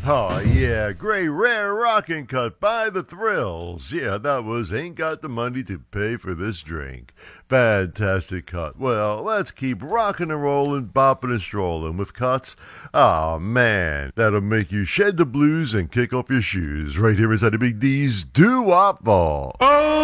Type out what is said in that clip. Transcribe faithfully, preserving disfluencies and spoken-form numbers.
Oh, yeah, great rare rockin' cut by the Thrills. Yeah, that was Ain't Got the Money to Pay for This Drink. Fantastic cut. Well, let's keep rockin' and rollin', boppin' and strollin' with cuts. Ah, man, that'll make you shed the blues and kick off your shoes. Right here is the Big D's Doo-Wop Ball. Oh!